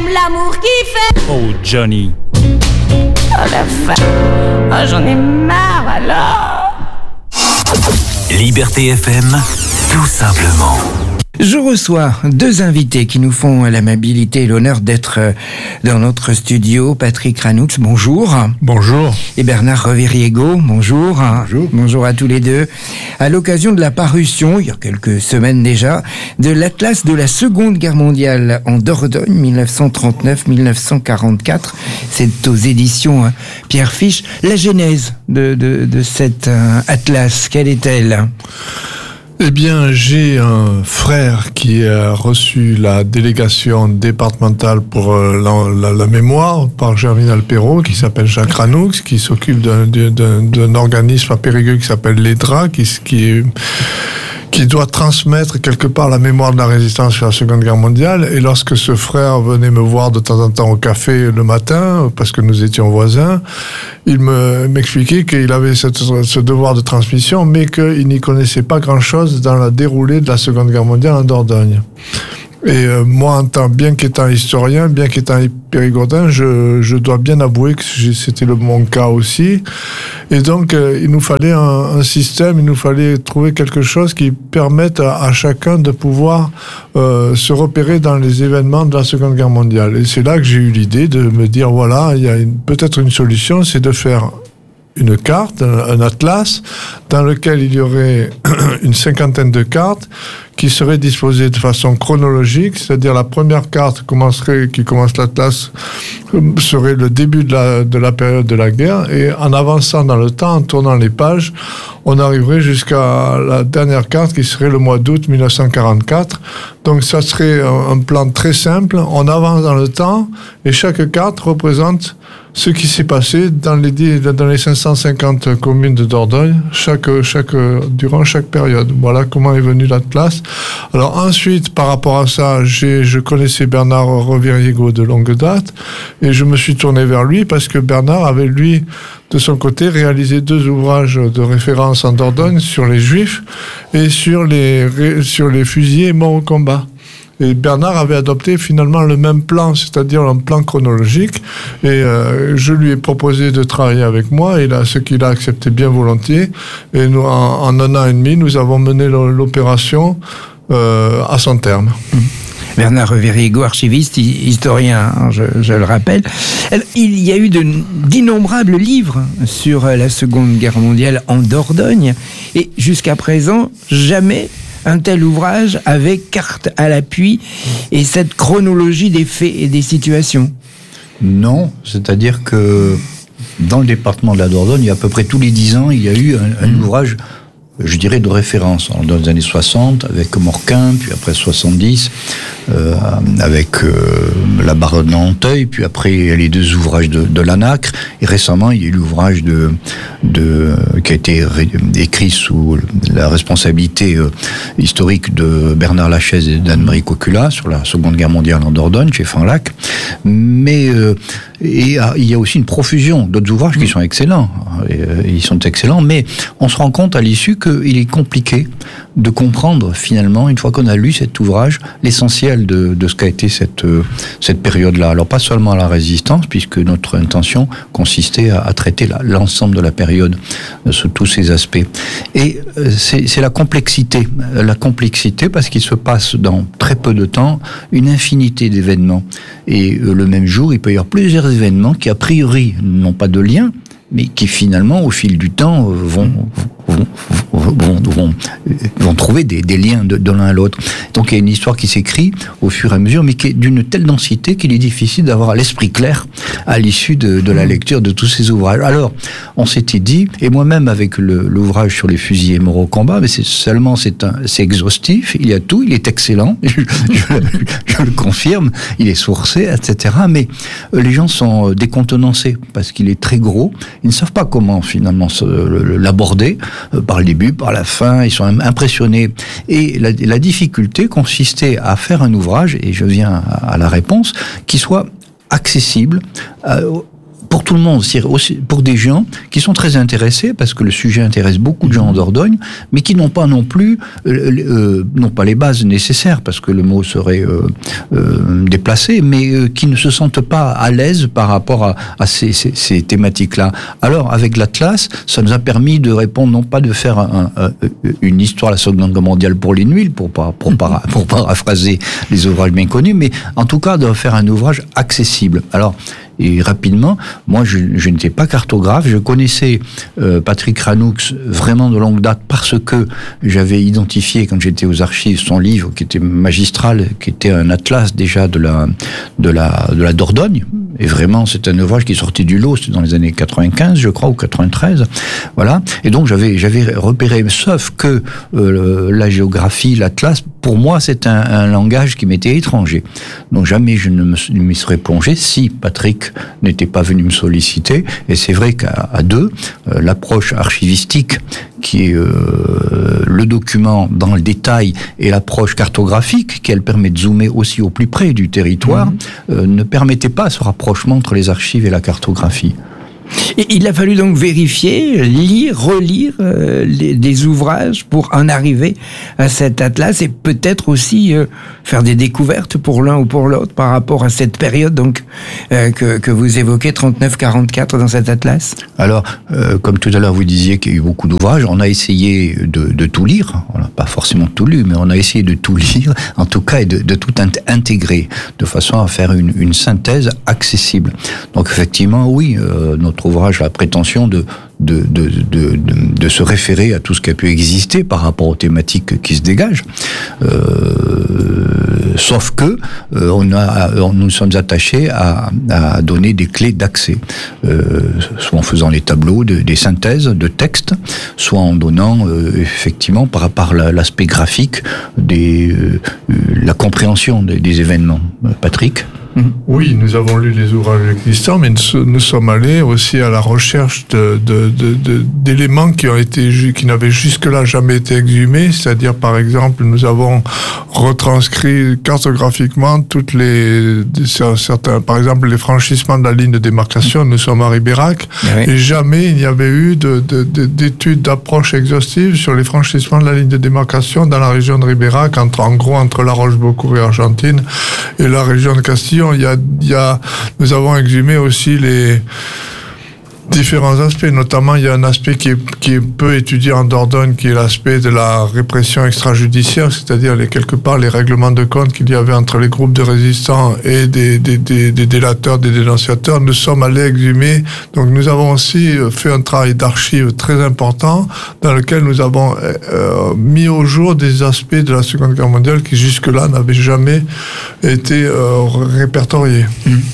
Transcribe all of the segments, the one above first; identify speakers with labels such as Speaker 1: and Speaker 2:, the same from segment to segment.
Speaker 1: aime l'amour qui fait.
Speaker 2: Oh, Johnny.
Speaker 1: Oh la vache. Oh, j'en ai marre alors.
Speaker 3: Liberté FM, tout simplement.
Speaker 4: Je reçois deux invités qui nous font l'amabilité et l'honneur d'être dans notre studio. Patrick Ranoux, bonjour.
Speaker 5: Bonjour.
Speaker 4: Et Bernard Reviriego, bonjour.
Speaker 5: Bonjour.
Speaker 4: Bonjour à tous les deux. À l'occasion de la parution, il y a quelques semaines déjà, de l'Atlas de la Seconde Guerre mondiale en Dordogne, 1939-1944, c'est aux éditions Pierre Fiche. La genèse de cet atlas, quelle est-elle ?
Speaker 5: Eh bien, j'ai un frère qui a reçu la délégation départementale pour la mémoire par Germinal Perrault, qui s'appelle Jacques Ranoux, qui s'occupe d'un organisme à Périgueux qui s'appelle l'EDRA, qui doit transmettre quelque part la mémoire de la résistance sur la Seconde Guerre mondiale. Et lorsque ce frère venait me voir de temps en temps au café le matin, parce que nous étions voisins, il m'expliquait qu'il avait ce devoir de transmission, mais qu'il n'y connaissait pas grand-chose dans la déroulée de la Seconde Guerre mondiale en Dordogne. Et moi, bien qu'étant historien, bien qu'étant périgourdin, je dois bien avouer que c'était mon cas aussi. Et donc, il nous fallait un système, il nous fallait trouver quelque chose qui permette à chacun de pouvoir se repérer dans les événements de la Seconde Guerre mondiale. Et c'est là que j'ai eu l'idée de me dire, voilà, il y a peut-être une solution, c'est de faire une carte, un atlas, dans lequel il y aurait une cinquantaine de cartes qui seraient disposées de façon chronologique, c'est-à-dire la première carte qui commence l'atlas serait le début de la période de la guerre, et en avançant dans le temps, en tournant les pages, on arriverait jusqu'à la dernière carte qui serait le mois d'août 1944. Donc ça serait un plan très simple, on avance dans le temps, et chaque carte représente ce qui s'est passé dans les 550 communes de Dordogne, durant chaque période. Voilà comment est venu l'Atlas. Alors ensuite, par rapport à ça, je connaissais Bernard Reviriego de longue date, et je me suis tourné vers lui parce que Bernard avait, lui, de son côté, réalisé 2 ouvrages de référence en Dordogne sur les Juifs et sur les fusillés morts au combat. Et Bernard avait adopté finalement le même plan, c'est-à-dire un plan chronologique. Et je lui ai proposé de travailler avec moi, et ce qu'il a accepté bien volontiers. Et nous, en 1 an et demi, nous avons mené l'opération à son terme.
Speaker 4: Bernard Reviriego, archiviste, historien, je le rappelle. Alors, il y a eu d'innombrables livres sur la Seconde Guerre mondiale en Dordogne, et jusqu'à présent, jamais un tel ouvrage avec carte à l'appui et cette chronologie des faits et des situations.
Speaker 6: Non, c'est-à-dire que dans le département de la Dordogne, à peu près tous les 10 ans, il y a eu un ouvrage, je dirais, de référence. Dans les années 60, avec Morquin, puis après 70, avec la Baronne d'Anteuil, puis après les 2 ouvrages de Lanacre, et récemment, il y a eu l'ouvrage qui a été écrit sous la responsabilité historique de Bernard Lachaise et d'Anne-Marie Cocula sur la Seconde Guerre mondiale en Dordogne, chez Finlac. Mais il y a aussi une profusion d'autres ouvrages qui sont excellents. Ils sont excellents, mais on se rend compte à l'issue qu'il est compliqué de comprendre finalement, une fois qu'on a lu cet ouvrage, l'essentiel de ce qu'a été cette période-là. Alors pas seulement la résistance, puisque notre intention consistait à traiter l'ensemble de la période sous tous ses aspects. Et c'est la complexité parce qu'il se passe dans très peu de temps une infinité d'événements. Et le même jour, il peut y avoir plusieurs événements qui a priori n'ont pas de lien, mais qui finalement, au fil du temps, vont trouver des liens de l'un à l'autre. Donc il y a une histoire qui s'écrit au fur et à mesure, mais qui est d'une telle densité qu'il est difficile d'avoir l'esprit clair à l'issue de la lecture de tous ces ouvrages. Alors, on s'était dit, et moi-même avec l'ouvrage sur les fusillés morts au combat, mais c'est exhaustif, il y a tout, il est excellent, je le confirme, il est sourcé, etc. Mais les gens sont décontenancés parce qu'il est très gros. Ils ne savent pas comment finalement l'aborder, par le début, par la fin, ils sont impressionnés. Et la difficulté consistait à faire un ouvrage, et je viens à la réponse, qui soit accessible pour tout le monde, c'est-à-dire aussi pour des gens qui sont très intéressés, parce que le sujet intéresse beaucoup de gens en Dordogne, mais qui n'ont pas non plus, n'ont pas les bases nécessaires, parce que le mot serait déplacé, mais qui ne se sentent pas à l'aise par rapport à ces thématiques-là. Alors, avec l'Atlas, ça nous a permis de répondre, non pas de faire une histoire de la Seconde Guerre mondiale pour les nuls, pour paraphraser les ouvrages bien connus, mais en tout cas de faire un ouvrage accessible. Alors, et rapidement, moi je n'étais pas cartographe, je connaissais Patrick Ranoux vraiment de longue date parce que j'avais identifié quand j'étais aux archives son livre qui était magistral, qui était un atlas déjà de la Dordogne. Et vraiment, c'est un ouvrage qui sortait du lot, c'était dans les années 95, je crois, ou 93. Voilà. Et donc, j'avais repéré, sauf que la géographie, l'atlas, pour moi, c'est un langage qui m'était étranger. Donc, jamais je ne m'y serais plongé si Patrick n'était pas venu me solliciter. Et c'est vrai qu'à deux, l'approche archivistique, qui est le document dans le détail, et l'approche cartographique, qui elle permet de zoomer aussi au plus près du territoire, ne permettait pas ce rapprochement entre les archives et la cartographie.
Speaker 4: Et il a fallu donc vérifier, lire, relire des ouvrages pour en arriver à cet atlas et peut-être aussi faire des découvertes pour l'un ou pour l'autre par rapport à cette période donc que vous évoquez, 39-44 dans cet atlas.
Speaker 6: Alors, comme tout à l'heure vous disiez qu'il y a eu beaucoup d'ouvrages, on a essayé de tout lire, on n'a pas forcément tout lu, mais on a essayé de tout lire, en tout cas, et de tout intégrer, de façon à faire une synthèse accessible. Donc effectivement, oui, notre ouvrage a la prétention de se référer à tout ce qui a pu exister par rapport aux thématiques qui se dégagent. Sauf que nous sommes attachés à donner des clés d'accès, soit en faisant les tableaux, des synthèses de textes, soit en donnant effectivement par l'aspect graphique la compréhension des événements. Patrick ?
Speaker 5: Oui, nous avons lu les ouvrages existants, mais nous sommes allés aussi à la recherche d'éléments qui n'avaient jusque-là jamais été exhumés. C'est-à-dire, par exemple, nous avons retranscrit cartographiquement certains, par exemple, les franchissements de la ligne de démarcation. Nous sommes à Ribérac, et jamais il n'y avait eu d'études d'approche exhaustive sur les franchissements de la ligne de démarcation dans la région de Ribérac, entre La Roche-Beaucourt et Argentine, et la région de Castillon. Nous avons exhumé aussi les différents aspects, notamment il y a un aspect qui est peu étudié en Dordogne, qui est l'aspect de la répression extrajudiciaire, c'est-à-dire quelque part les règlements de compte qu'il y avait entre les groupes de résistants et des délateurs, des dénonciateurs. Nous sommes allés exhumer, donc nous avons aussi fait un travail d'archives très important dans lequel nous avons mis au jour des aspects de la Seconde Guerre mondiale qui jusque-là n'avaient jamais été répertoriés.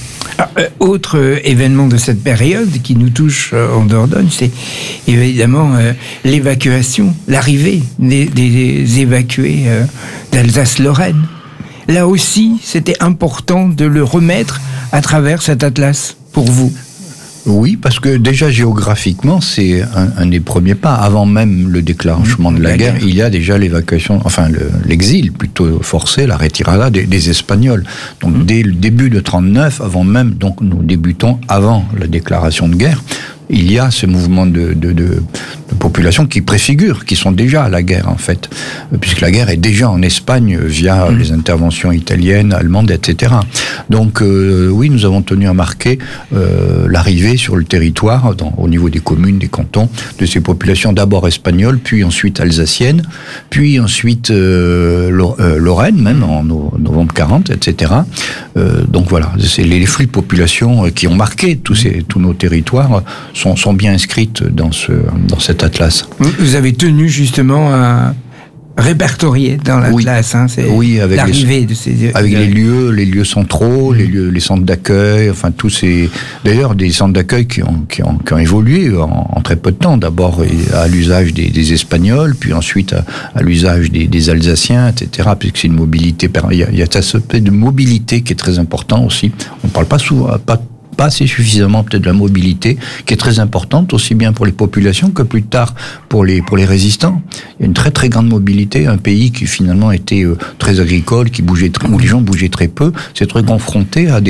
Speaker 4: Autre événement de cette période qui nous touche en Dordogne, c'est évidemment l'évacuation, l'arrivée des évacués d'Alsace-Lorraine. Là aussi, c'était important de le remettre à travers cet atlas pour vous.
Speaker 6: Oui, parce que déjà géographiquement, c'est un des premiers pas. Avant même le déclenchement de la guerre, il y a déjà l'évacuation, enfin l'exil plutôt forcé, la retirada des Espagnols. Donc dès le début de 39, avant même, donc nous débutons avant la déclaration de guerre, il y a ce mouvement de population qui préfigure, qui sont déjà à la guerre en fait, puisque la guerre est déjà en Espagne via les interventions italiennes, allemandes, etc. Donc oui, nous avons tenu à marquer l'arrivée sur le territoire, au niveau des communes, des cantons, de ces populations d'abord espagnoles, puis ensuite alsaciennes, puis ensuite Lorraine, même en novembre 40, etc. Donc voilà, c'est les flux de population qui ont marqué tous nos territoires sont bien inscrites dans cet atlas.
Speaker 4: Vous avez tenu justement à répertorier dans l'atlas,
Speaker 6: oui, avec
Speaker 4: l'arrivée de ces...
Speaker 6: Avec les lieux centraux, les centres d'accueil, enfin tous ces... D'ailleurs, des centres d'accueil qui ont évolué en très peu de temps. D'abord à l'usage des Espagnols, puis ensuite à l'usage des Alsaciens, etc. Puisque c'est une mobilité... Il y a cet aspect de mobilité qui est très important aussi. On ne parle pas souvent... pas assez suffisamment peut-être de la mobilité, qui est très importante, aussi bien pour les populations que plus tard pour les résistants. Il y a une très très grande mobilité, un pays qui finalement était très agricole, où les gens bougeaient très peu, s'est très confronté à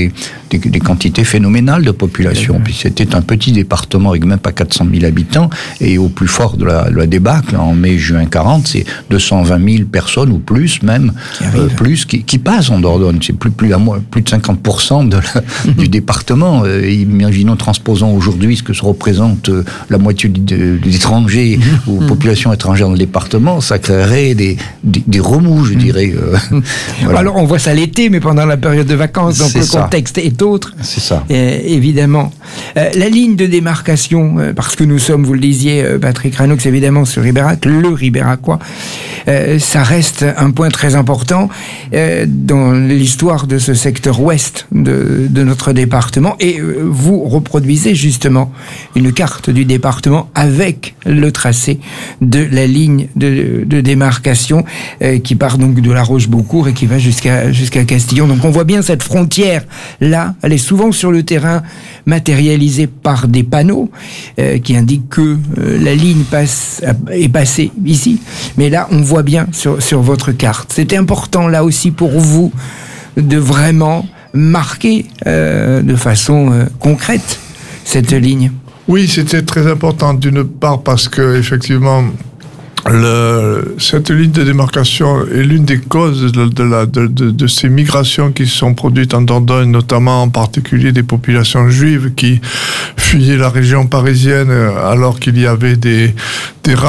Speaker 6: des quantités phénoménales de population. Puis c'était un petit département avec même pas 400 000 habitants, et au plus fort de la débâcle, en mai-juin 40, c'est 220 000 personnes ou plus même, qui passent en Dordogne. C'est plus de 50% du département. Imaginons, transposons aujourd'hui ce que se représente la moitié des étrangers ou population étrangère dans le département, ça créerait des remous, je dirais. Voilà.
Speaker 4: Alors on voit ça l'été, mais pendant la période de vacances, donc le contexte est autre.
Speaker 6: C'est ça.
Speaker 4: Évidemment. La ligne de démarcation, parce que nous sommes, vous le disiez, Patrick Ranoux, évidemment sur Ribérac, le Ribéracois, ça reste un point très important dans l'histoire de ce secteur ouest de notre département. Et vous reproduisez justement une carte du département avec le tracé de la ligne de démarcation qui part donc de la Roche-Beaucourt et qui va jusqu'à Castillon. Donc on voit bien cette frontière là, elle est souvent sur le terrain matérialisée par des panneaux qui indiquent que la ligne est passée ici. Mais là, on voit bien sur votre carte. C'était important là aussi pour vous de vraiment marquer de façon concrète cette ligne.
Speaker 5: Oui, c'était très important d'une part parce que effectivement cette ligne de démarcation est l'une des causes de ces migrations qui se sont produites en Dordogne, notamment en particulier des populations juives qui fuyaient la région parisienne alors qu'il y avait des